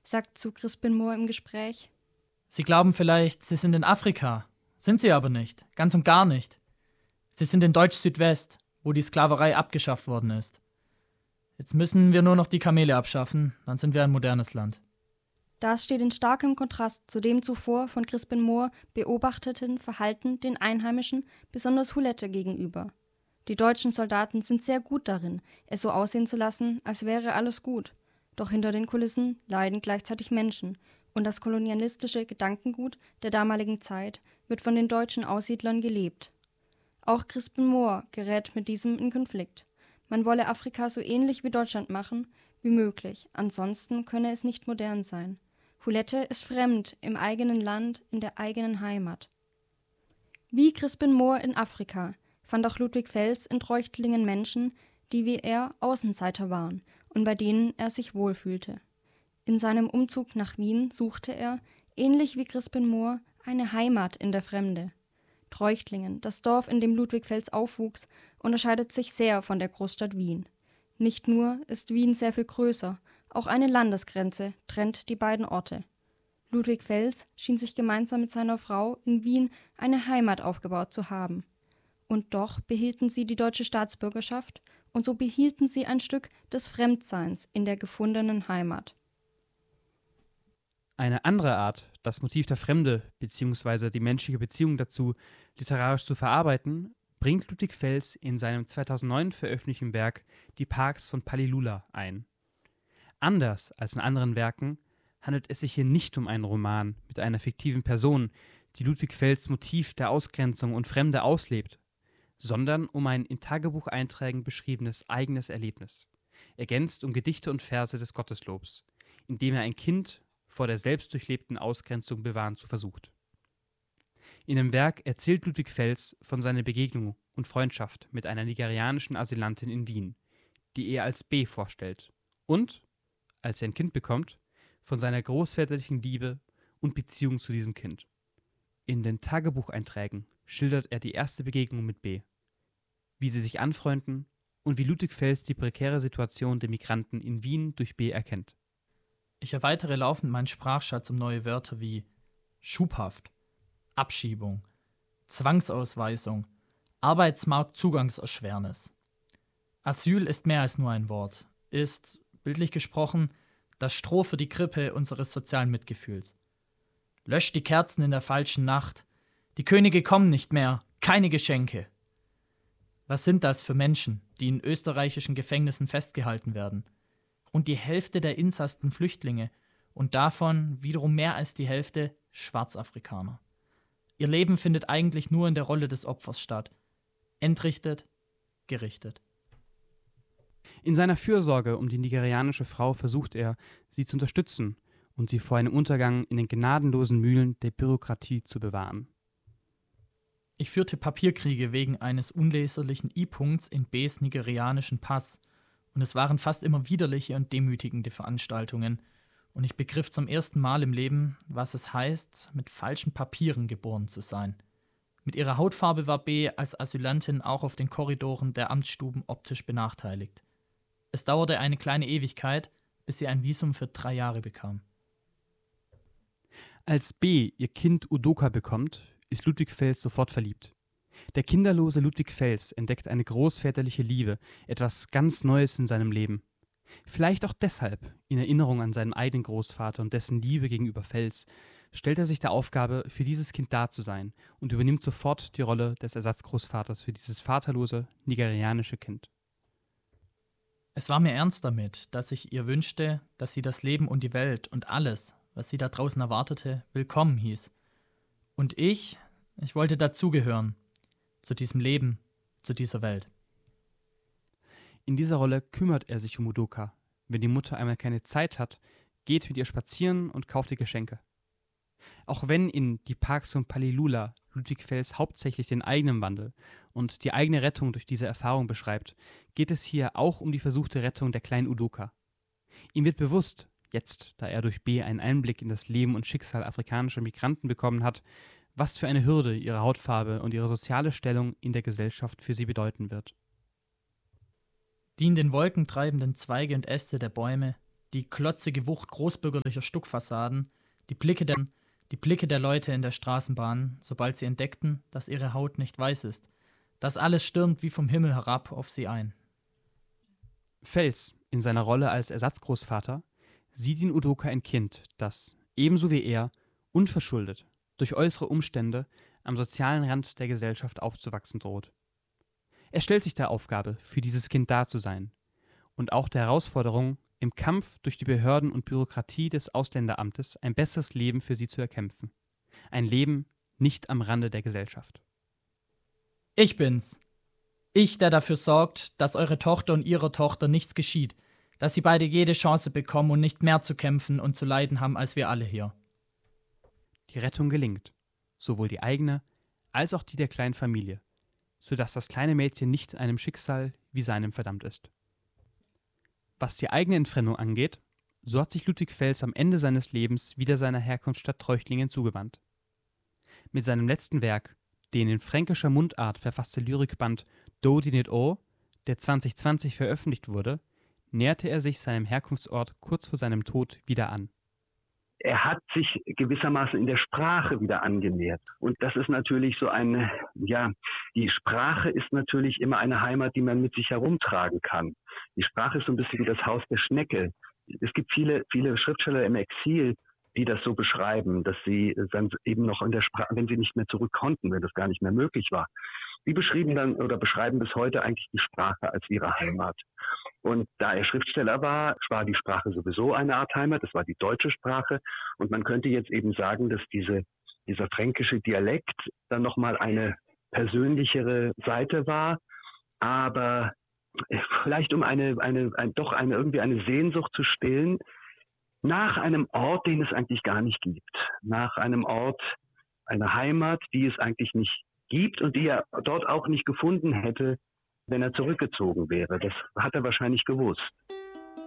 sagt zu Crispin Moore im Gespräch. Sie glauben vielleicht, Sie sind in Afrika. Sind Sie aber nicht. Ganz und gar nicht. Sie sind in Deutsch-Südwest, wo die Sklaverei abgeschafft worden ist. Jetzt müssen wir nur noch die Kamele abschaffen, dann sind wir ein modernes Land. Das steht in starkem Kontrast zu dem zuvor von Crispin Moore beobachteten Verhalten den Einheimischen, besonders Hulette, gegenüber. Die deutschen Soldaten sind sehr gut darin, es so aussehen zu lassen, als wäre alles gut. Doch hinter den Kulissen leiden gleichzeitig Menschen, und das kolonialistische Gedankengut der damaligen Zeit wird von den deutschen Aussiedlern gelebt. Auch Crispin Moore gerät mit diesem in Konflikt. Man wolle Afrika so ähnlich wie Deutschland machen wie möglich, ansonsten könne es nicht modern sein. Hulette ist fremd im eigenen Land, in der eigenen Heimat. Wie Crispin Moore in Afrika fand auch Ludwig Fels in Treuchtlingen Menschen, die wie er Außenseiter waren und bei denen er sich wohlfühlte. In seinem Umzug nach Wien suchte er, ähnlich wie Crispin Moore, eine Heimat in der Fremde. Treuchtlingen, das Dorf, in dem Ludwig Fels aufwuchs, unterscheidet sich sehr von der Großstadt Wien. Nicht nur ist Wien sehr viel größer, auch eine Landesgrenze trennt die beiden Orte. Ludwig Fels schien sich gemeinsam mit seiner Frau in Wien eine Heimat aufgebaut zu haben. Und doch behielten sie die deutsche Staatsbürgerschaft und so behielten sie ein Stück des Fremdseins in der gefundenen Heimat. Eine andere Art, das Motiv der Fremde bzw. die menschliche Beziehung dazu literarisch zu verarbeiten, bringt Ludwig Fels in seinem 2009 veröffentlichten Werk Die Parks von Palilula ein. Anders als in anderen Werken handelt es sich hier nicht um einen Roman mit einer fiktiven Person, die Ludwig Fels Motiv der Ausgrenzung und Fremde auslebt, sondern um ein in Tagebucheinträgen beschriebenes eigenes Erlebnis, ergänzt um Gedichte und Verse des Gotteslobs, in dem er ein Kind vor der selbst durchlebten Ausgrenzung bewahren zu versucht. In dem Werk erzählt Ludwig Fels von seiner Begegnung und Freundschaft mit einer nigerianischen Asylantin in Wien, die er als B vorstellt, und, als er ein Kind bekommt, von seiner großväterlichen Liebe und Beziehung zu diesem Kind. In den Tagebucheinträgen schildert er die erste Begegnung mit B, wie sie sich anfreunden und wie Ludwig Fels die prekäre Situation der Migranten in Wien durch B erkennt. Ich erweitere laufend meinen Sprachschatz um neue Wörter wie schubhaft, Abschiebung, Zwangsausweisung, Arbeitsmarktzugangserschwernis. Asyl ist mehr als nur ein Wort, ist, bildlich gesprochen, das Stroh für die Krippe unseres sozialen Mitgefühls. Löscht die Kerzen in der falschen Nacht, die Könige kommen nicht mehr, keine Geschenke. Was sind das für Menschen, die in österreichischen Gefängnissen festgehalten werden? Rund die Hälfte der Insassen Flüchtlinge und davon wiederum mehr als die Hälfte Schwarzafrikaner. Ihr Leben findet eigentlich nur in der Rolle des Opfers statt. Entrichtet, gerichtet. In seiner Fürsorge um die nigerianische Frau versucht er, sie zu unterstützen und sie vor einem Untergang in den gnadenlosen Mühlen der Bürokratie zu bewahren. Ich führte Papierkriege wegen eines unleserlichen I-Punkts in B's nigerianischen Pass, und es waren fast immer widerliche und demütigende Veranstaltungen, und ich begriff zum ersten Mal im Leben, was es heißt, mit falschen Papieren geboren zu sein. Mit ihrer Hautfarbe war B als Asylantin auch auf den Korridoren der Amtsstuben optisch benachteiligt. Es dauerte eine kleine Ewigkeit, bis sie ein Visum für 3 Jahre bekam. Als B ihr Kind Udoka bekommt, ist Ludwig Fels sofort verliebt. Der kinderlose Ludwig Fels entdeckt eine großväterliche Liebe, etwas ganz Neues in seinem Leben. Vielleicht auch deshalb, in Erinnerung an seinen eigenen Großvater und dessen Liebe gegenüber Fels, stellt er sich der Aufgabe, für dieses Kind da zu sein und übernimmt sofort die Rolle des Ersatzgroßvaters für dieses vaterlose nigerianische Kind. Es war mir ernst damit, dass ich ihr wünschte, dass sie das Leben und die Welt und alles, was sie da draußen erwartete, willkommen hieß. Und ich wollte dazugehören, zu diesem Leben, zu dieser Welt. In dieser Rolle kümmert er sich um Udoka. Wenn die Mutter einmal keine Zeit hat, geht mit ihr spazieren und kauft ihr Geschenke. Auch wenn in Die Parks von Palilula Ludwig Fels hauptsächlich den eigenen Wandel und die eigene Rettung durch diese Erfahrung beschreibt, geht es hier auch um die versuchte Rettung der kleinen Udoka. Ihm wird bewusst, jetzt, da er durch B einen Einblick in das Leben und Schicksal afrikanischer Migranten bekommen hat, was für eine Hürde ihre Hautfarbe und ihre soziale Stellung in der Gesellschaft für sie bedeuten wird. Die in den Wolken treibenden Zweige und Äste der Bäume, die klotzige Wucht großbürgerlicher Stuckfassaden, die Blicke der Leute in der Straßenbahn, sobald sie entdeckten, dass ihre Haut nicht weiß ist. Das alles stürmt wie vom Himmel herab auf sie ein. Fels, in seiner Rolle als Ersatzgroßvater, sieht in Udoka ein Kind, das, ebenso wie er, unverschuldet, durch äußere Umstände am sozialen Rand der Gesellschaft aufzuwachsen droht. Er stellt sich der Aufgabe, für dieses Kind da zu sein und auch der Herausforderung, im Kampf durch die Behörden und Bürokratie des Ausländeramtes ein besseres Leben für sie zu erkämpfen. Ein Leben nicht am Rande der Gesellschaft. Ich bin's. Ich, der dafür sorgt, dass eure Tochter und ihrer Tochter nichts geschieht, dass sie beide jede Chance bekommen und nicht mehr zu kämpfen und zu leiden haben als wir alle hier. Die Rettung gelingt, sowohl die eigene als auch die der kleinen Familie, sodass das kleine Mädchen nicht einem Schicksal wie seinem verdammt ist. Was die eigene Entfremdung angeht, so hat sich Ludwig Fels am Ende seines Lebens wieder seiner Herkunftsstadt Treuchtlingen zugewandt. Mit seinem letzten Werk, den in fränkischer Mundart verfasste Lyrikband Dodi nit O, der 2020 veröffentlicht wurde, näherte er sich seinem Herkunftsort kurz vor seinem Tod wieder an. Er hat sich gewissermaßen in der Sprache wieder angenähert. Und das ist natürlich so die Sprache ist natürlich immer eine Heimat, die man mit sich herumtragen kann. Die Sprache ist so ein bisschen wie das Haus der Schnecke. Es gibt viele Schriftsteller im Exil, die das so beschreiben, dass sie dann eben noch in der Sprache, wenn sie nicht mehr zurück konnten, wenn das gar nicht mehr möglich war, die beschreiben bis heute eigentlich die Sprache als ihre Heimat. Und da er Schriftsteller war die Sprache sowieso eine Art Heimat, das war die deutsche Sprache. Und man könnte jetzt eben sagen, dass dieser fränkische Dialekt dann nochmal eine persönlichere Seite war, aber vielleicht um irgendwie eine Sehnsucht zu stillen, nach einem Ort, den es eigentlich gar nicht gibt. Nach einem Ort, einer Heimat, die es eigentlich nicht gibt und die er dort auch nicht gefunden hätte, wenn er zurückgezogen wäre. Das hat er wahrscheinlich gewusst.